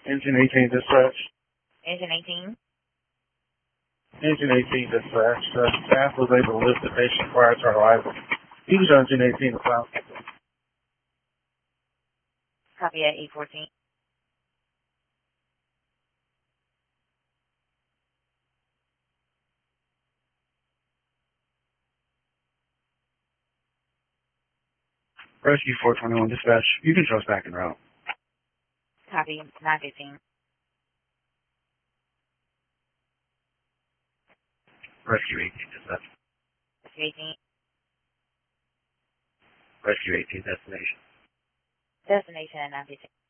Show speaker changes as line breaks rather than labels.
Engine 18 dispatch.
Engine 18.
Engine 18 dispatch. The staff was able to lift the patient prior to her arrival. Use Engine 18 to file.
Copy at 814.
Rescue 421 dispatch. You can trust back en route.
Copy 915.
Rescue 18 dispatch.
Rescue 18.
Rescue 18 destination.
Destination at 915.